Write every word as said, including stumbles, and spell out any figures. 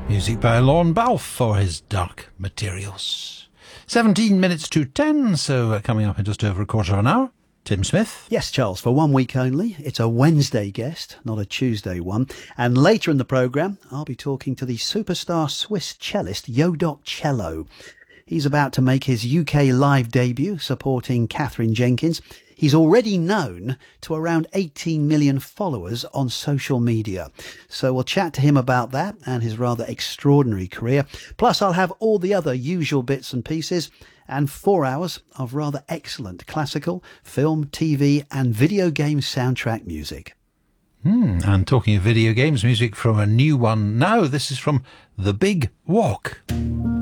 Music by Lorne Balfe for his Dark Materials. seventeen minutes to ten, so uh, coming up in just over a quarter of an hour, Tim Smith. Yes, Charles, for one week only. It's a Wednesday guest, not a Tuesday one. And later in the programme, I'll be talking to the superstar Swiss cellist Yodok Cello. He's about to make his U K live debut supporting Katherine Jenkins. He's already known to around eighteen million followers on social media. So we'll chat to him about that and his rather extraordinary career. Plus, I'll have all the other usual bits and pieces and four hours of rather excellent classical, film, T V and video game soundtrack music. Hmm, and talking of video games, music from a new one now. This is from The Big Walk.